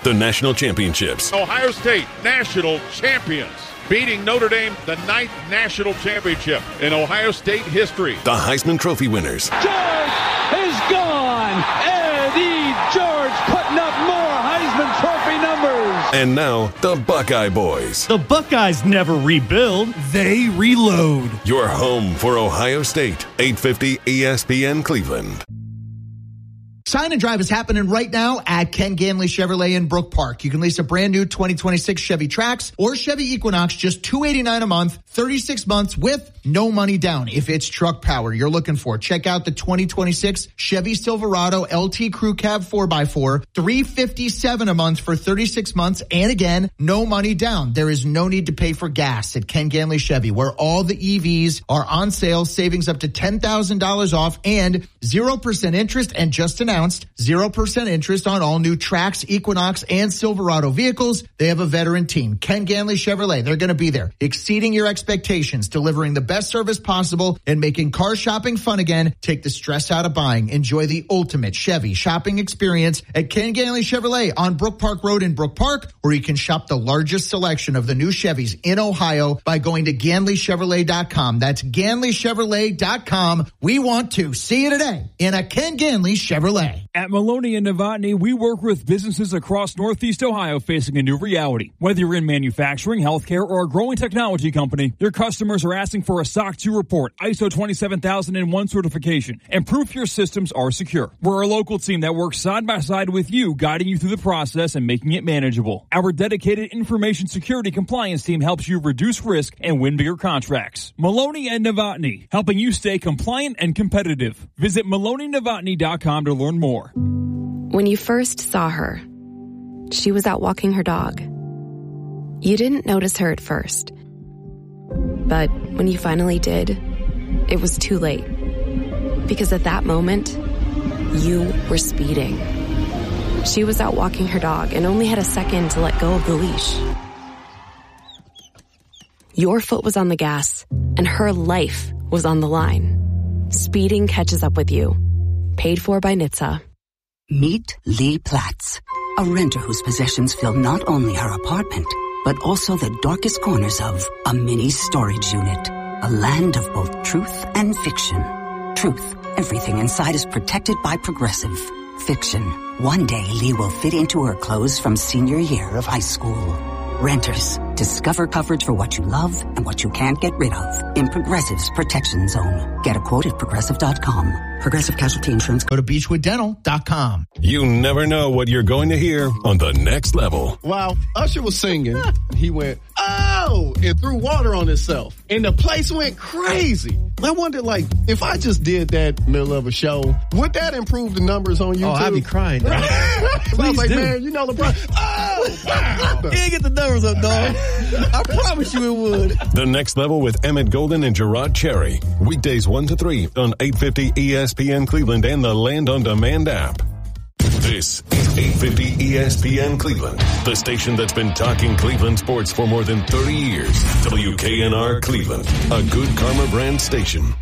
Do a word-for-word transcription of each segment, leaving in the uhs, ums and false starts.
the national championships. Ohio State, national champions, beating Notre Dame, the ninth national championship in Ohio State history. The Heisman Trophy winners. George is gone. Eddie George putting up more Heisman Trophy numbers. And now, the Buckeye Boys. The Buckeyes never rebuild. They reload. Your home for Ohio State. eight fifty E S P N Cleveland. Sign and Drive is happening right now at Ken Ganley Chevrolet in Brook Park. You can lease a brand new twenty twenty-six Chevy Trax or Chevy Equinox, just two hundred eighty-nine dollars a month, thirty-six months with no money down. If it's truck power you're looking for, check out the twenty twenty-six Chevy Silverado L T Crew Cab four by four, three hundred fifty-seven dollars a month for thirty-six months, and again, no money down. There is no need to pay for gas at Ken Ganley Chevy, where all the E Vs are on sale, savings up to ten thousand dollars off, and zero percent interest, and just announced zero percent interest on all new Trax, Equinox, and Silverado vehicles. They have a veteran team, Ken Ganley Chevrolet. They're going to be there, exceeding your expectations, delivering the best service possible, and making car shopping fun again. Take the stress out of buying. Enjoy the ultimate Chevy shopping experience at Ken Ganley Chevrolet on Brook Park Road in Brook Park, where you can shop the largest selection of the new Chevys in Ohio by going to Ganley Chevrolet dot com. That's Ganley Chevrolet dot com. We want to see you today in a Ken Ganley Chevrolet. At Maloney and Novotny, we work with businesses across Northeast Ohio facing a new reality. Whether you're in manufacturing, healthcare, or a growing technology company, your customers are asking for a S O C two report, I S O twenty-seven thousand one certification, and proof your systems are secure. We're a local team that works side by side with you, guiding you through the process and making it manageable. Our dedicated information security compliance team helps you reduce risk and win bigger contracts. Maloney and Novotny, helping you stay compliant and competitive. Visit Maloney Novotny dot com to learn more. When you first saw her, she was out walking her dog. You didn't notice her at first. But when you finally did, it was too late. Because at that moment, you were speeding. She was out walking her dog and only had a second to let go of the leash. Your foot was on the gas, and her life was on the line. Speeding catches up with you. Paid for by N H T S A. Meet Lee Platz, a renter whose possessions fill not only her apartment, but also the darkest corners of a mini storage unit. A land of both truth and fiction. Truth, everything inside is protected by Progressive. Fiction, one day Lee will fit into her clothes from senior year of high school. Renters, discover coverage for what you love and what you can't get rid of in Progressive's Protection Zone. Get a quote at Progressive dot com. Progressive Casualty Insurance. Go to Beechwood Dental dot com. You never know what you're going to hear on The Next Level. While Usher was singing, he went, oh, and threw water on himself. And the place went crazy. I wondered, like, if I just did that middle of a show, would that improve the numbers on YouTube? Oh, I'd be crying. So I was like, do. man, you know LeBron. Oh, wow. You didn't get the numbers up, dog. I promise you it would. The Next Level with Emmett Golden and Gerard Cherry. Weekdays one to three on eight fifty E S P N Cleveland and the Land on Demand app. This is eight fifty E S P N Cleveland, the station that's been talking Cleveland sports for more than thirty years. W K N R Cleveland, a Good Karma brand station.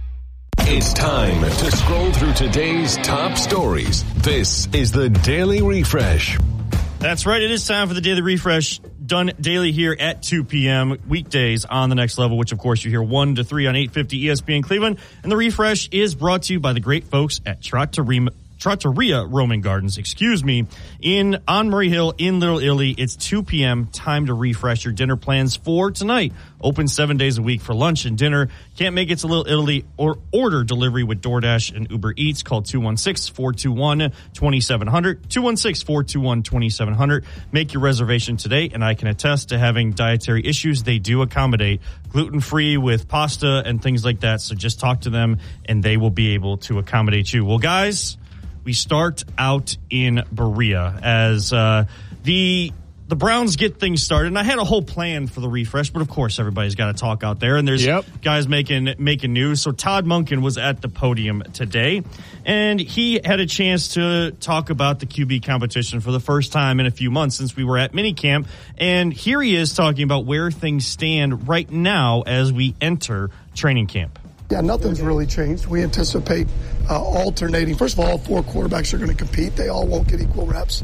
It's time to scroll through today's top stories. This is the Daily Refresh. That's right. It is time for the Daily Refresh, done daily here at two p.m. weekdays on The Next Level, which, of course, you hear one to three on eight fifty E S P N Cleveland. And the Refresh is brought to you by the great folks at Trattoria. Trattoria Roman Gardens, excuse me, in on Murray Hill in Little Italy. It's two p.m. Time to refresh your dinner plans for tonight. Open seven days a week for lunch and dinner. Can't make it to Little Italy or order delivery with DoorDash and Uber Eats. Call two one six, four two one, two seven zero zero, two one six, four two one, two seven zero zero. Make your reservation today, and I can attest to having dietary issues. They do accommodate gluten-free with pasta and things like that, so just talk to them, and they will be able to accommodate you. Well, guys, we start out in Berea as uh, the the Browns get things started. And I had a whole plan for the refresh, but of course everybody's got to talk out there. And there's yep. guys making making news. So Todd Monken was at the podium today, and he had a chance to talk about the Q B competition for the first time in a few months since we were at minicamp. And here he is talking about where things stand right now as we enter training camp. Yeah, nothing's really changed. We anticipate uh, alternating. First of all, all four quarterbacks are going to compete. They all won't get equal reps.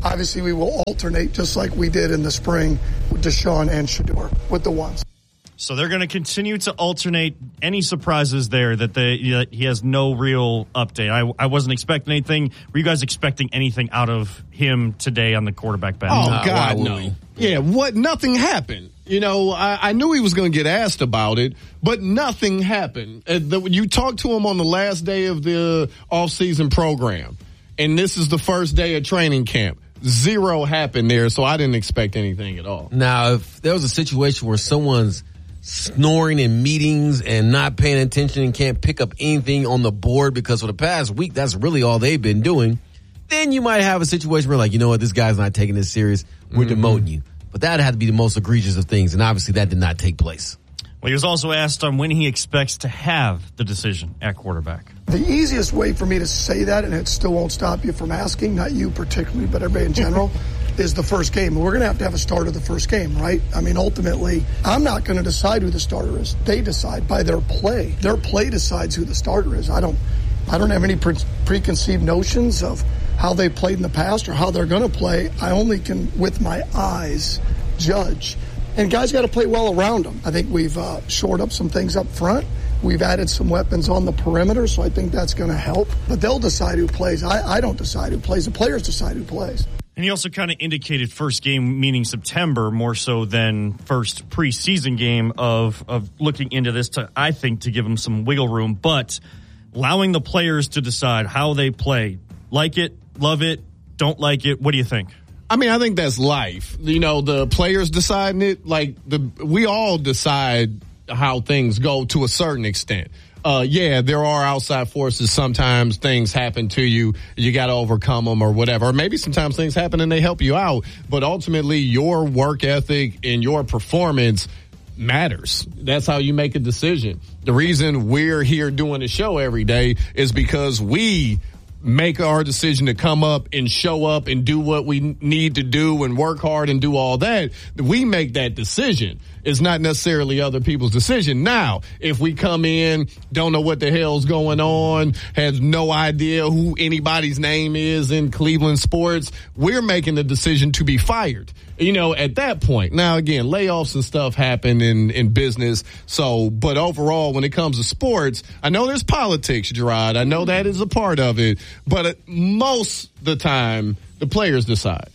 Obviously, we will alternate just like we did in the spring with Deshaun and Shedeur with the ones. So they're going to continue to alternate. Any surprises there that they that he has no real update? I, I wasn't expecting anything. Were you guys expecting anything out of him today on the quarterback bench? Oh, Nah, God, why would no. we? Yeah, what? Nothing happened. You know, I, I knew he was going to get asked about it, but nothing happened. Uh, the, you talked to him on the last day of the offseason program, and this is the first day of training camp. Zero happened there, so I didn't expect anything at all. Now, if there was a situation where someone's snoring in meetings and not paying attention and can't pick up anything on the board because for the past week, that's really all they've been doing, then you might have a situation where, like, you know what, this guy's not taking this serious. We're mm-hmm. demoting you. But that had to be the most egregious of things, and obviously that did not take place. Well, he was also asked on when he expects to have the decision at quarterback. The easiest way for me to say that, and it still won't stop you from asking, not you particularly, but everybody in general, is the first game. We're going to have to have a starter the first game, right? I mean, ultimately, I'm not going to decide who the starter is. They decide by their play. Their play decides who the starter is. I don't I don't have any pre- preconceived notions of how they played in the past or how they're going to play. I only can, with my eyes, judge. And guys got to play well around them. I think we've uh, shored up some things up front. We've added some weapons on the perimeter, so I think that's going to help. But they'll decide who plays. I, I don't decide who plays. The players decide who plays. And he also kind of indicated first game, meaning September, more so than first preseason game of of looking into this, to I think, to give him some wiggle room. But allowing the players to decide how they play, like it, love it, don't like it, what do you think? I mean, I think that's life. You know, the players deciding it, like the we all decide how things go to a certain extent. Uh, yeah, there are outside forces. Sometimes things happen to you. You got to overcome them or whatever. Or maybe sometimes things happen and they help you out. But ultimately, your work ethic and your performance matters. That's how you make a decision. The reason we're here doing the show every day is because we make our decision to come up and show up and do what we need to do and work hard and do all that. We make that decision. It's not necessarily other people's decision. Now, if we come in, don't know what the hell's going on, has no idea who anybody's name is in Cleveland sports, we're making the decision to be fired. You know, at that point. Now, again, layoffs and stuff happen in, in business. So, but overall, when it comes to sports, I know there's politics, Gerard. I know that is a part of it. But most of the time, the players decide.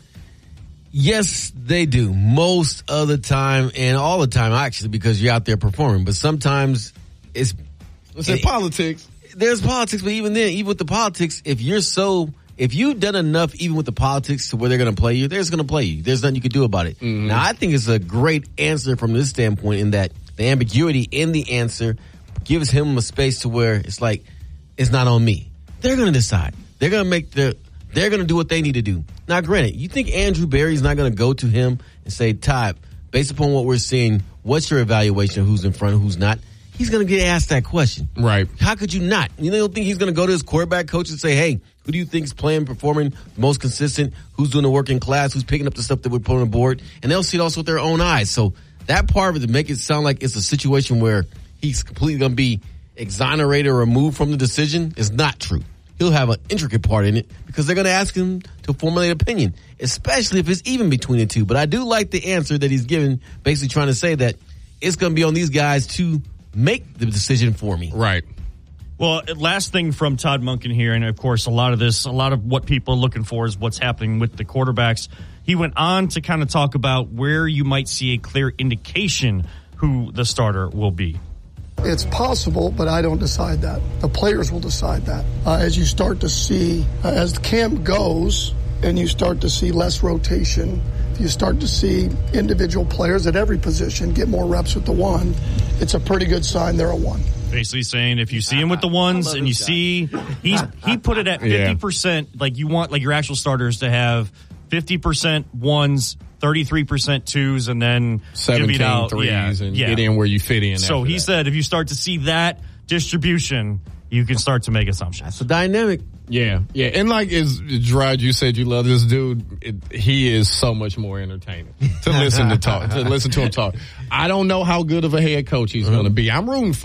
Yes, they do. Most of the time and all the time, actually, because you're out there performing. But sometimes it's... Let's say politics. There's politics, but even then, even with the politics, if you're so... If you've done enough, even with the politics, to where they're going to play you, they're just going to play you. There's nothing you can do about it. Mm-hmm. Now, I think it's a great answer from this standpoint in that the ambiguity in the answer gives him a space to where it's like, it's not on me. They're going to decide. They're going to make the... They're going to do what they need to do. Now, granted, you think Andrew Berry's not going to go to him and say, Todd, based upon what we're seeing, what's your evaluation of who's in front and who's not? He's going to get asked that question. Right. How could you not? You don't think he's going to go to his quarterback coach and say, hey, who do you think is playing, performing, the most consistent, who's doing the work in class, who's picking up the stuff that we're putting on the board? And they'll see it also with their own eyes. So that part of it to make it sound like it's a situation where he's completely going to be exonerated or removed from the decision is not true. He'll have an intricate part in it because they're going to ask him to formulate opinion, especially if it's even between the two. But I do like the answer that he's given, basically trying to say that it's going to be on these guys to make the decision for me. Right. Well, last thing from Todd Monken here, and of course a lot of this, a lot of what people are looking for is what's happening with the quarterbacks. He went on to kind of talk about where you might see a clear indication who the starter will be. It's possible, but I don't decide that. The players will decide that. Uh, as you start to see, uh, as the camp goes, and you start to see less rotation, you start to see individual players at every position get more reps with the one, it's a pretty good sign they're a one. Basically saying if you see him with the ones and you see he's he put it at fifty percent, like you want like your actual starters to have fifty percent ones, thirty-three percent twos, and then seventeen out. threes yeah, and yeah. get in where you fit in. So he that. said if you start to see that distribution, you can start to make assumptions. That's a dynamic. Yeah, yeah. And like as Gerard, you said you love this dude, it, he is so much more entertaining to listen to talk, to listen to him talk. I don't know how good of a head coach he's mm-hmm. going to be. I'm rooting for him.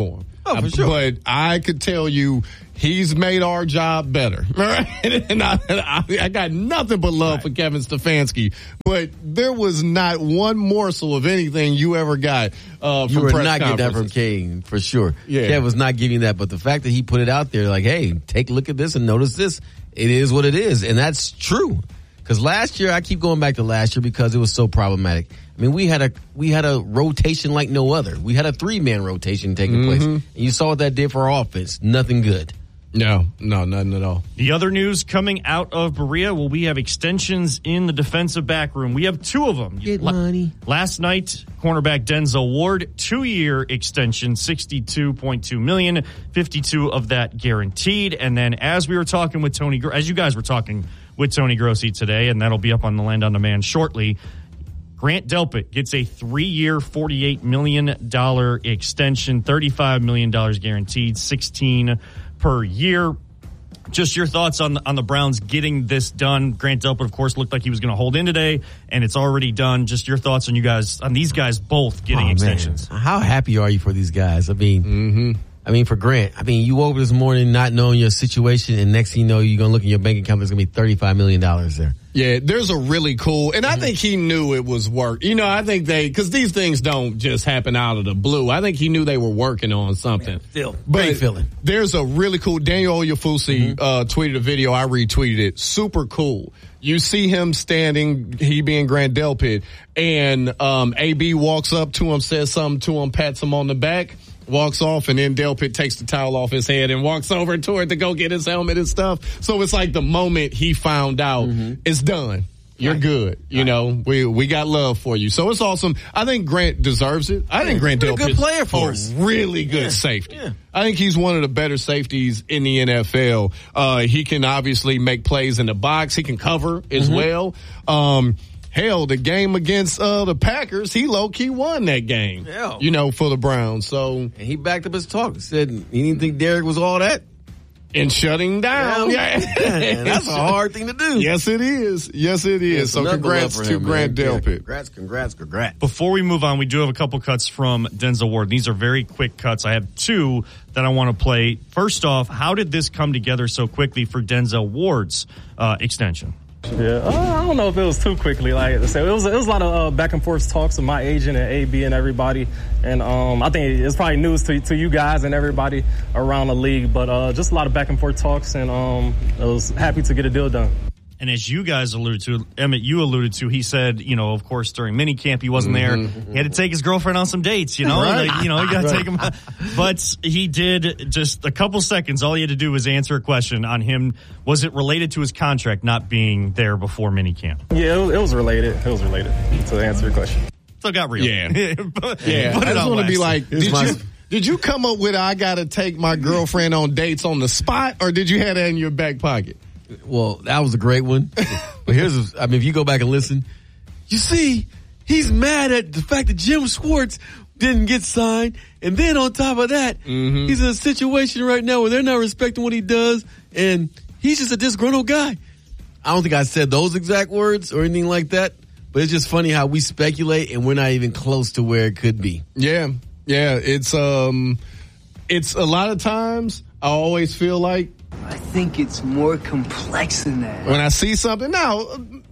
Oh, for sure. But I could tell you he's made our job better. All right? And I, I, I got nothing but love right. for Kevin Stefanski. But there was not one morsel of anything you ever got uh, from You were press not getting that from conferences. Kane, for sure. Yeah. Kev was not giving that. But the fact that he put it out there like, hey, take a look at this and notice this. It is what it is. And that's true. Because last year, I keep going back to last year because it was so problematic. I mean, we had a we had a rotation like no other. We had a three-man rotation taking Mm-hmm. place. And you saw what that did for our offense. Nothing good. No, no, nothing at all. The other news coming out of Berea, well, we have extensions in the defensive back room. We have two of them. Get money. Last night, cornerback Denzel Ward, two-year extension, sixty-two point two million dollars, fifty-two of that guaranteed. And then as we were talking with Tony, as you guys were talking with Tony Grossi today, and that'll be up on the Land on Demand shortly, Grant Delpit gets a three-year, forty-eight million dollars extension, thirty-five million dollars guaranteed, sixteen per year. Just your thoughts on the, on the Browns getting this done. Grant Delpit, of course, looked like he was going to hold in today, and it's already done. Just your thoughts on you guys, on these guys both getting oh, extensions. Man. How happy are you for these guys? I mean, mm-hmm. I mean, for Grant, I mean, you woke up this morning not knowing your situation, and next thing you know, you're going to look in your bank account, there's going to be thirty-five million dollars there. Yeah, there's a really cool, and I think he knew it was work. You know, I think they, because these things don't just happen out of the blue. I think he knew they were working on something. Still, but great feeling. There's a really cool, Daniel Oyefusi mm-hmm. uh, tweeted a video, I retweeted it. Super cool. You see him standing, he being Grant Delpit, and um, A B walks up to him, says something to him, pats him on the back, walks off, and then Delpit takes the towel off his head and walks over toward to go get his helmet and stuff. So it's like the moment he found out, mm-hmm. it's done. You're right. good. You right. know, we we got love for you. So it's awesome. I think Grant deserves it. I yeah, think Grant Delpit a good player for a us. really good yeah. safety. Yeah. I think he's one of the better safeties in the N F L. Uh, he can obviously make plays in the box. He can cover as mm-hmm. well. Um, Hell, the game against uh, the Packers, he low-key won that game, yeah. you know, for the Browns. So and he backed up his talk. Said he didn't think Derek was all that. And shutting down. Yeah. yeah. That's a hard thing to do. Yes, it is. Yes, it is. Yeah, so congrats to him, Grant Delpit. Yeah, congrats, congrats, congrats. Before we move on, we do have a couple cuts from Denzel Ward. These are very quick cuts. I have two that I want to play. First off, how did this come together so quickly for Denzel Ward's uh, extension? Yeah, uh, I don't know if it was too quickly. Like I said, it was it was a lot of uh, back and forth talks with my agent and A B and everybody, and um, I think it's probably news to to you guys and everybody around the league. But uh, just a lot of back and forth talks, and um, I was happy to get a deal done. And as you guys alluded to, Emmett, you alluded to, he said, you know, of course, during minicamp, he wasn't mm-hmm. there. He had to take his girlfriend on some dates, you know, right. like, you know, you got to right. take him. But he did just a couple seconds. All he had to do was answer a question on him. Was it related to his contract not being there before minicamp? Yeah, it was, it was related. It was related to answer your question. So it got real. Yeah. but, yeah. Put I just want to be like, did my- you, did you come up with, I got to take my girlfriend on dates on the spot, or did you have that in your back pocket? Well, that was a great one. But here's, a, I mean, if you go back and listen, you see, he's mad at the fact that Jim Schwartz didn't get signed. And then on top of that, mm-hmm. he's in a situation right now where they're not respecting what he does. And he's just a disgruntled guy. I don't think I said those exact words or anything like that. But it's just funny how we speculate and we're not even close to where it could be. Yeah. Yeah. It's, um, it's a lot of times I always feel like, I think it's more complex than that. When I see something, now,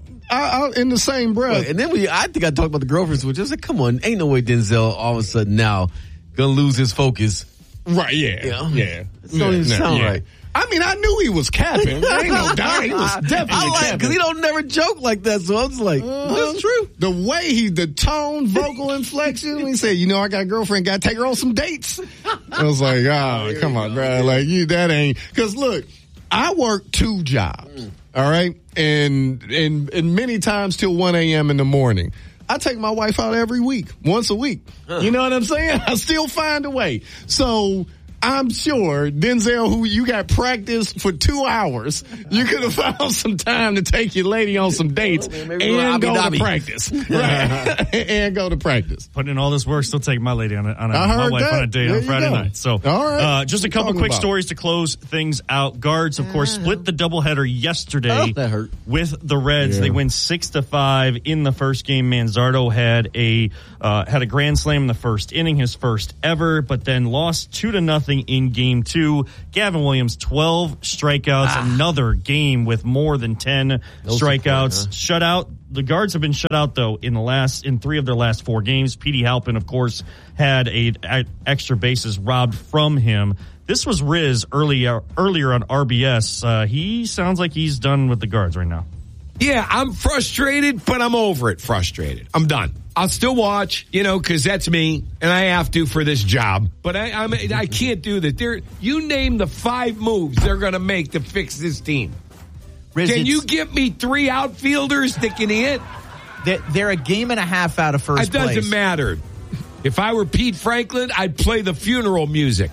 I, I, in the same breath. Right, and then we, I think I talked about the girlfriend switch. I was like, come on, ain't no way Denzel all of a sudden now gonna lose his focus. Right, yeah. You know? Yeah. It don't even yeah, sound yeah. right. I mean, I knew he was capping. There ain't no doubt. He was definitely I like, capping. because he don't never joke like that, so I was like, uh-huh. That's true. The way he, the tone, vocal inflection, when he said, you know, I got a girlfriend, got to take her on some dates. I was like, oh, come on, bro. Like, you, that ain't, because look, I work two jobs, mm. all right? And, and, and many times till one a.m. in the morning. I take my wife out every week, once a week. Huh. You know what I'm saying? I still find a way. So I'm sure, Denzel, who you got practice for two hours, you could have found some time to take your lady on some dates oh, man, and go Dhabi. to practice. Right. And go to practice. Putting in all this work, still taking my lady on a, on a my wife that. on a date there on Friday go. night. So, all right. uh, just a couple quick about? stories to close things out. Guards, of course, split the doubleheader yesterday oh, that hurt. with the Reds. Yeah. They win six to five in the first game. Manzardo had a uh, had a grand slam in the first inning, his first ever, but then lost two to nothing in game two. Gavin Williams, twelve strikeouts, ah. another game with more than ten no strikeouts. Support, huh? Shut out. The Guards have been shut out though in the last in three of their last four games. Petey Halpin, of course, had a, a extra bases robbed from him. This was Riz earlier earlier on R B S. Uh, he sounds like he's done with the Guards right now. Yeah, I'm frustrated, but I'm over it. Frustrated. I'm done. I'll still watch, you know, because that's me, and I have to for this job. But I I'm, I can't do that. There, you name the five moves they're going to make to fix this team. Riz, can you give me three outfielders that can hit? They're a game and a half out of first place. It doesn't place. matter. If I were Pete Franklin, I'd play the funeral music.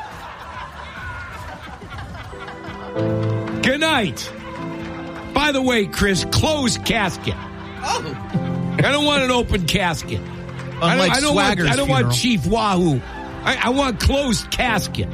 Good night. By the way, Chris, closed casket. Oh. I don't want an open casket. Unlike I don't, I don't Swagger's want, I don't funeral. want Chief Wahoo. I, I want closed casket.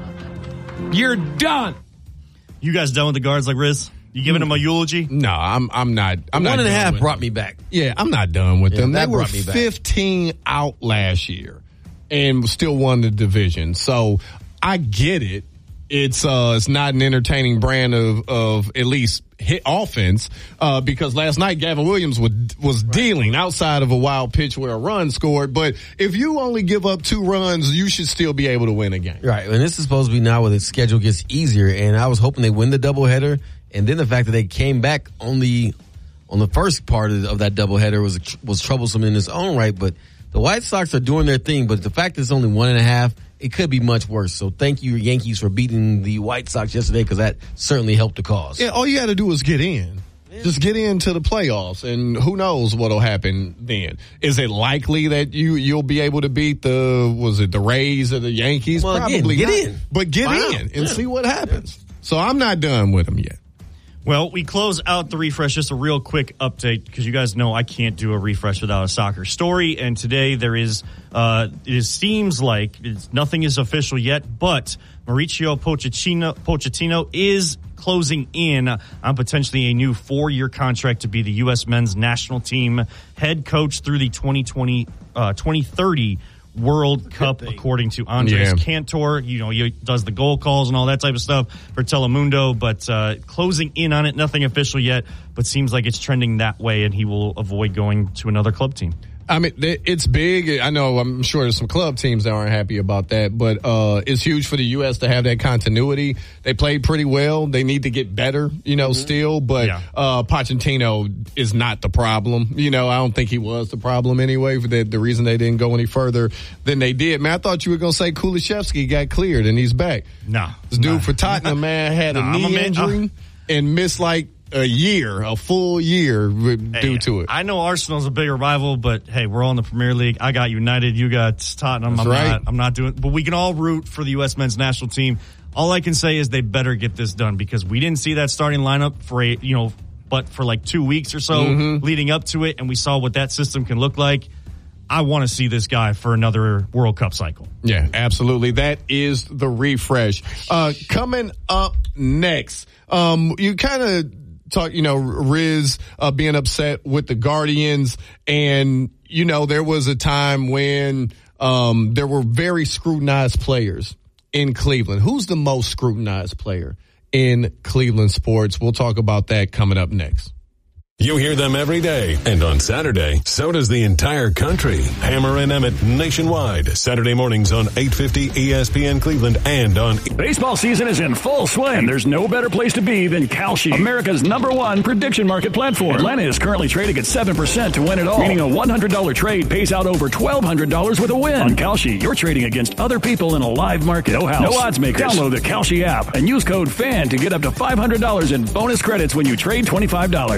You're done. You guys done with the Guards like Riz? You giving them a eulogy? No, I'm I'm not. I'm One not and a half brought them. me back. Yeah, I'm not done with yeah, them. They were me back. fifteen out last year and still won the division. So I get it. It's uh, it's not an entertaining brand of of at least hit offense uh, because last night Gavin Williams was was right. dealing outside of a wild pitch where a run scored. But if you only give up two runs, you should still be able to win a game. Right, and this is supposed to be now where the schedule gets easier. And I was hoping they win the doubleheader, and then the fact that they came back on the on the first part of, of that doubleheader was was troublesome in its own right. But the White Sox are doing their thing. But the fact that it's only one and a half. It could be much worse. So thank you, Yankees, for beating the White Sox yesterday because that certainly helped the cause. Yeah, all you got to do is get in. Yeah. Just get into the playoffs, and who knows what'll happen then. Is it likely that you, you'll be able to beat the, was it the Rays or the Yankees? Well, Probably again, get not. in. But get wow. in and yeah. see what happens. Yeah. So I'm not done with them yet. Well, we close out the refresh. Just a real quick update because you guys know I can't do a refresh without a soccer story. And today there is, uh, it seems like it's, nothing is official yet, but Mauricio Pochettino, Pochettino is closing in on potentially a new four-year contract to be the U S men's national team head coach through the twenty twenty, uh, twenty thirty World Cup, according to Andres yeah. Cantor. You know, he does the goal calls and all that type of stuff for Telemundo, but uh, closing in on it, nothing official yet, but seems like it's trending that way, and he will avoid going to another club team. I mean, it's big. I know, I'm sure there's some club teams that aren't happy about that, but uh, it's huge for the U S to have that continuity. They played pretty well. They need to get better, you know, mm-hmm. still, but yeah. uh, Pochettino is not the problem. You know, I don't think he was the problem anyway for the, the reason they didn't go any further than they did. Man, I thought you were going to say Kuliszewski got cleared and he's back. No. This dude nah. for Tottenham, man, had nah, a knee a injury uh, and missed like a year, a full year due hey, to it. I know Arsenal's a bigger rival, but hey, we're all in the Premier League. I got United, you got Tottenham. That's I'm right. not I'm not doing but we can all root for the U S men's national team. All I can say is they better get this done because we didn't see that starting lineup for a, you know, but for like two weeks or so mm-hmm. leading up to it, and we saw what that system can look like. I want to see this guy for another World Cup cycle. Yeah, absolutely. That is the refresh. Uh, coming up next, um, you kind of talk, you know, Riz uh, being upset with the Guardians, and you know there was a time when um, there were very scrutinized players in Cleveland. Who's the most scrutinized player in Cleveland sports? We'll talk about that coming up next. You hear them every day, and on Saturday, so does the entire country. Hammer and Emmett nationwide, Saturday mornings on eight fifty E S P N Cleveland and on... Baseball season is in full swing, and there's no better place to be than Kalshi, America's number one prediction market platform. Atlanta is currently trading at seven percent to win it all, meaning a one hundred dollars trade pays out over twelve hundred dollars with a win. On Kalshi, you're trading against other people in a live market. No house, no odds makers. Download the Kalshi app and use code FAN to get up to five hundred dollars in bonus credits when you trade twenty-five dollars. K A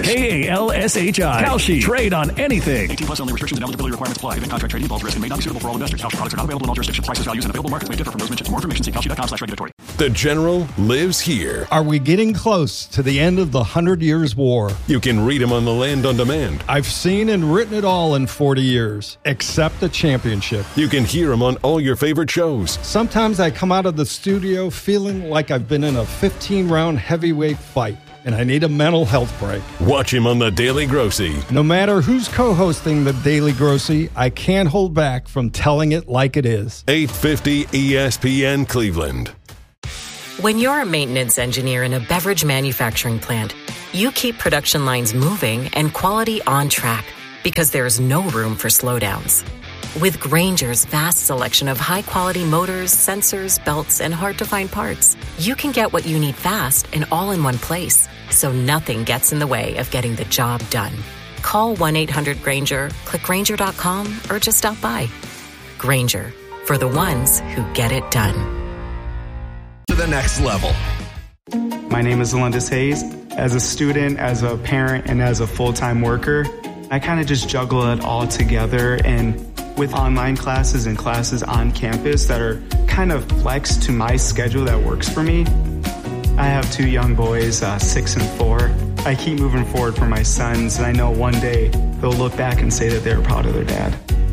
L S H I. Kalshi. Trade on anything. eighteen plus only. Restrictions and eligibility requirements apply. Event contract trading involves risk and may not be suitable for all investors. Kalshi products are not available in all jurisdictions. Prices, values, and available markets may differ from those mentioned. For more information, see kalshi dot com slash regulatory. The General lives here. Are we getting close to the end of the Hundred Years' War? You can read him on the Land on Demand. I've seen and written it all in forty years, except the championship. You can hear him on all your favorite shows. Sometimes I come out of the studio feeling like I've been in a fifteen-round heavyweight fight, and I need a mental health break. Watch him on The Daily Grossy. No matter who's co-hosting The Daily Grossy, I can't hold back from telling it like it is. eight fifty E S P N Cleveland. When you're a maintenance engineer in a beverage manufacturing plant, you keep production lines moving and quality on track because there's no room for slowdowns. With Grainger's vast selection of high-quality motors, sensors, belts, and hard-to-find parts, you can get what you need fast and all in one place, so nothing gets in the way of getting the job done. Call one eight hundred Grainger, click Grainger dot com, or just stop by. Grainger, for the ones who get it done. To the next level. My name is Alundis Hayes. As a student, as a parent, and as a full-time worker, I kind of just juggle it all together, and with online classes and classes on campus that are kind of flexed to my schedule that works for me. I have two young boys, uh, six and four. I keep moving forward for my sons, and I know one day they'll look back and say that they were proud of their dad.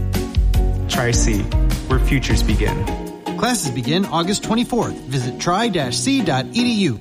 Tri-C, where futures begin. Classes begin August twenty-fourth. Visit tri dash c dot e d u.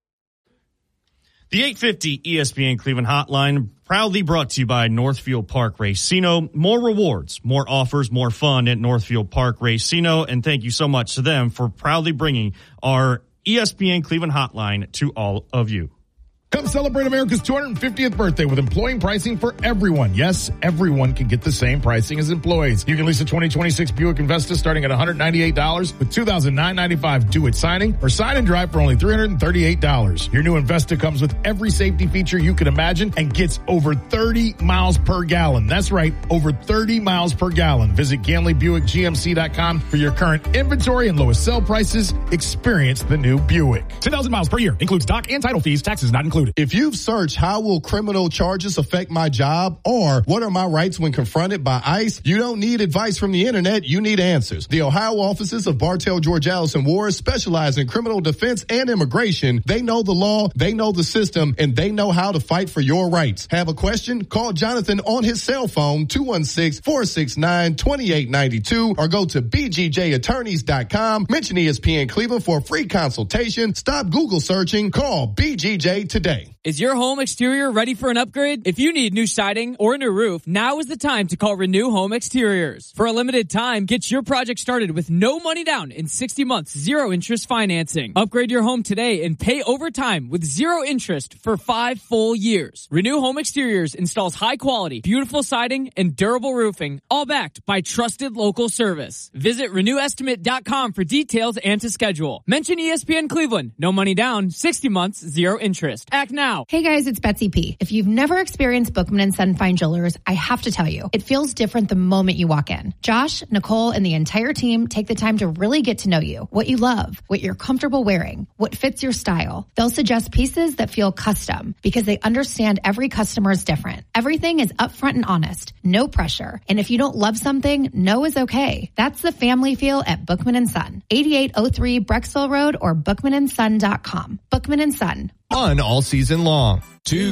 The eight fifty E S P N Cleveland Hotline, proudly brought to you by Northfield Park Racino. More rewards, more offers, more fun at Northfield Park Racino. And thank you so much to them for proudly bringing our E S P N Cleveland Hotline to all of you. Come celebrate America's two hundred fiftieth birthday with employee pricing for everyone. Yes, everyone can get the same pricing as employees. You can lease a twenty twenty-six Buick Investa starting at one hundred ninety-eight dollars with two thousand nine hundred ninety-five dollars due at signing, or sign and drive for only three hundred thirty-eight dollars. Your new Investa comes with every safety feature you can imagine and gets over thirty miles per gallon. That's right, over thirty miles per gallon. Visit Ganley Buick G M C dot com for your current inventory and lowest sell prices. Experience the new Buick. ten thousand miles per year. Includes dock and title fees. Taxes not included. If you've searched how will criminal charges affect my job or what are my rights when confronted by ICE, you don't need advice from the internet. You need answers. The Ohio offices of Bartell, George Allison Ward specialize in criminal defense and immigration. They know the law, they know the system, and they know how to fight for your rights. Have a question? Call Jonathan on his cell phone, two one six, four six nine, two eight nine two, or go to b g j attorneys dot com. Mention E S P N Cleveland for a free consultation. Stop Google searching. Call B G J today. Is your home exterior ready for an upgrade? If you need new siding or a new roof, now is the time to call Renew Home Exteriors. For a limited time, get your project started with no money down in sixty months, zero interest financing. Upgrade your home today and pay over time with zero interest for five full years. Renew Home Exteriors installs high quality, beautiful siding and durable roofing, all backed by trusted local service. Visit renew estimate dot com for details and to schedule. Mention E S P N Cleveland. No money down, sixty months, zero interest. Act now. Hey guys, it's Betsy P. If you've never experienced Bookman and Son Fine Jewelers, I have to tell you, it feels different the moment you walk in. Josh, Nicole, and the entire team take the time to really get to know you, what you love, what you're comfortable wearing, what fits your style. They'll suggest pieces that feel custom because they understand every customer is different. Everything is upfront and honest, no pressure. And if you don't love something, no is okay. That's the family feel at Bookman and Son, eighty-eight oh three Brecksville Road or bookman and son dot com. Bookman and Son. Fun all season long. Two